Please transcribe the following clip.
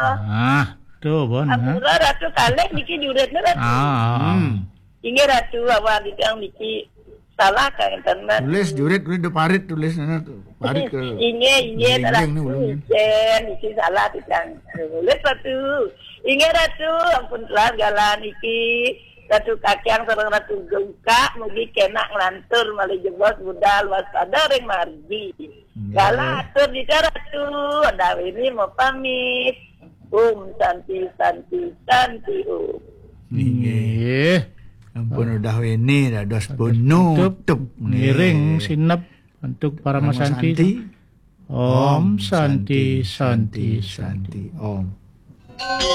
Tuh bon. Amura ratu kalek niki juretna ratu. Inge ratu awal dikang niki salah ka internet. Tulis juret parit tulisnya tuh. Parit ke. Inge ratu. Niki salah dikang. Tulis ratu. Inge ratu ampun telah galan niki. Ratu kakiang sareng ratu gengka mugi kena nglantur malih jebos budal waspada ring margi. Gala atur dika ratu. Anda ini mau pamit. Santi Nggih. Ampun udah ini dah dos penutup ngiring sinep untuk para masanti. Om Santi Om.